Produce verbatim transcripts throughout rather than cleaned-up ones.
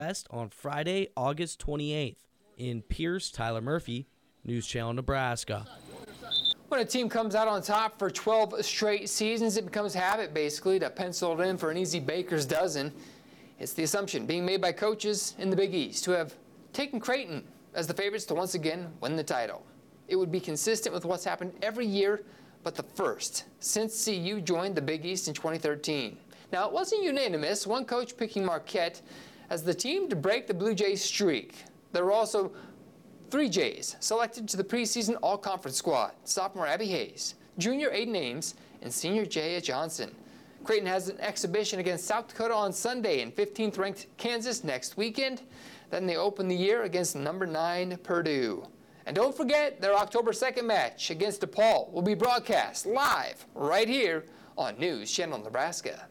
West on Friday, August twenty-eighth. In Pierce, Tyler Murphy, News Channel, Nebraska. When a team comes out on top for twelve straight seasons, it becomes habit, basically, to pencil it in for an easy baker's dozen. It's the assumption being made by coaches in the Big East who have taken Creighton as the favorites to once again win the title. It would be consistent with what's happened every year, but the first since C U joined the Big East in twenty thirteen. Now, it wasn't unanimous, one coach picking Marquette as the team to break the Blue Jays streak. There were also three Jays selected to the preseason all-conference squad: sophomore Abby Hayes, junior Aiden Ames, and senior Jaya Johnson. Creighton has an exhibition against South Dakota on Sunday and fifteenth ranked Kansas next weekend. Then they open the year against number nine Purdue. And don't forget, their October second match against DePaul will be broadcast live right here on News Channel Nebraska.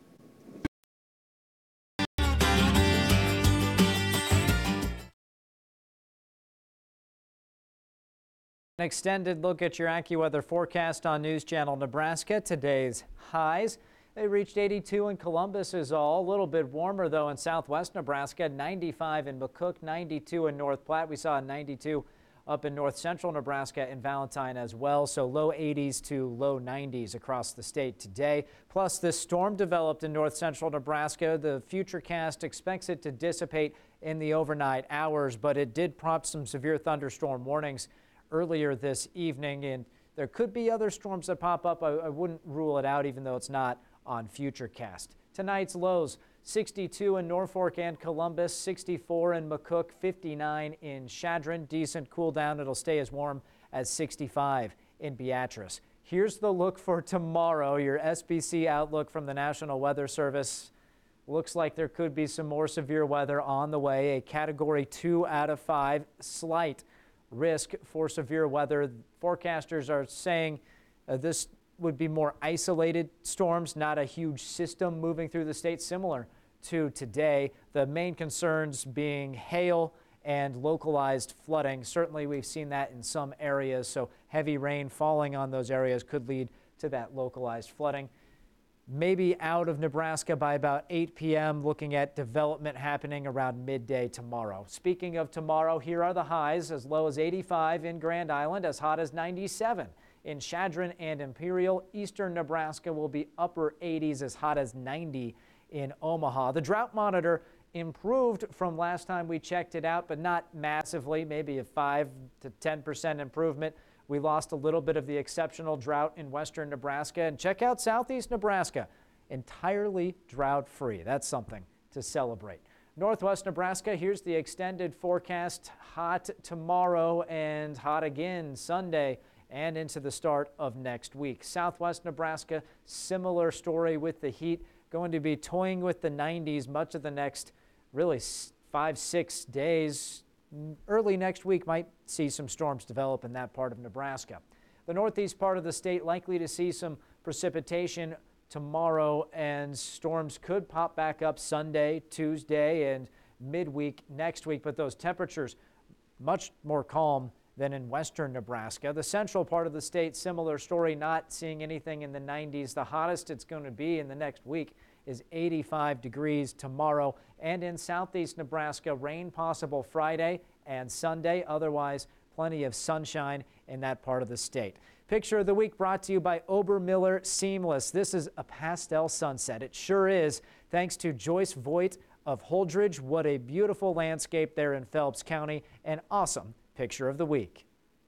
An extended look at your AccuWeather forecast on News Channel Nebraska. Today's highs, they reached eighty-two in Columbus is all. A little bit warmer though in southwest Nebraska, ninety-five in McCook, ninety-two in North Platte. We saw a ninety-two up in north central Nebraska and Valentine as well. So low eighties to low nineties across the state today. Plus this storm developed in north central Nebraska. The Futurecast expects it to dissipate in the overnight hours, but it did prompt some severe thunderstorm warnings earlier this evening, and there could be other storms that pop up. I, I wouldn't rule it out, even though it's not on Futurecast. Tonight's lows: sixty-two in Norfolk and Columbus, sixty-four in McCook, fifty-nine in Chadron. Decent cool down. It'll stay as warm as sixty-five in Beatrice. Here's the look for tomorrow. Your S B C outlook from the National Weather Service. Looks like there could be some more severe weather on the way. A category two out of five, slight risk for severe weather. Forecasters are saying uh, this would be more isolated storms, not a huge system moving through the state, similar to today. The main concerns being hail and localized flooding. Certainly we've seen that in some areas, so heavy rain falling on those areas could lead to that localized flooding. Maybe out of Nebraska by about eight p m, looking at development happening around midday tomorrow. Speaking of tomorrow, here are the highs: as low as eighty-five in Grand Island, as hot as ninety-seven in Chadron and Imperial. Eastern Nebraska will be upper eighties, as hot as ninety in Omaha. The drought monitor improved from last time we checked it out, but not massively, maybe a five to ten percent improvement. We lost a little bit of the exceptional drought in western Nebraska. And check out southeast Nebraska, entirely drought-free. That's something to celebrate. Northwest Nebraska, here's the extended forecast. Hot tomorrow and hot again Sunday and into the start of next week. Southwest Nebraska, similar story with the heat. Going to be toying with the nineties much of the next, really, five, six days. Early next week might see some storms develop in that part of Nebraska. The northeast part of the state likely to see some precipitation tomorrow, and storms could pop back up Sunday, Tuesday, and midweek next week. But those temperatures much more calm than in western Nebraska. The central part of the state, similar story, not seeing anything in the nineties. The hottest it's going to be in the next week is eighty-five degrees tomorrow. And in southeast Nebraska, rain possible Friday and Sunday. Otherwise, plenty of sunshine in that part of the state. Picture of the week brought to you by Obermiller Seamless. This is a pastel sunset. It sure is. Thanks to Joyce Voigt of Holdridge. What a beautiful landscape there in Phelps County. An awesome picture of the week.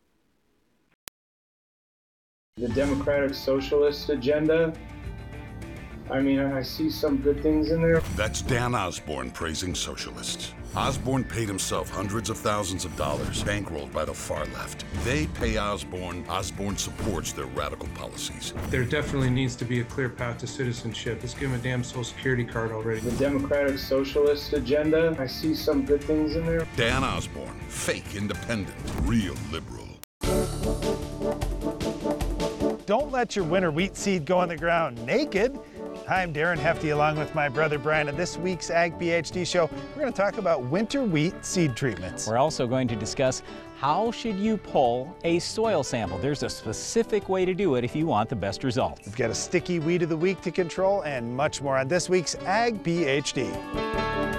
The Democratic Socialist agenda. I mean, I see some good things in there. That's Dan Osborne praising socialists. Osborne paid himself hundreds of thousands of dollars, bankrolled by the far left. They pay Osborne. Osborne supports their radical policies. There definitely needs to be a clear path to citizenship. Let's give him a damn social security card already. The Democratic Socialist agenda. I see some good things in there. Dan Osborne, fake independent, real liberal. Don't let your winter wheat seed go on the ground naked. I'm Darren Hefty along with my brother Brian. And this week's Ag P H D show, we're going to talk about winter wheat seed treatments. We're also going to discuss how should you pull a soil sample. There's a specific way to do it if you want the best results. We've got a sticky weed of the week to control and much more on this week's Ag P H D.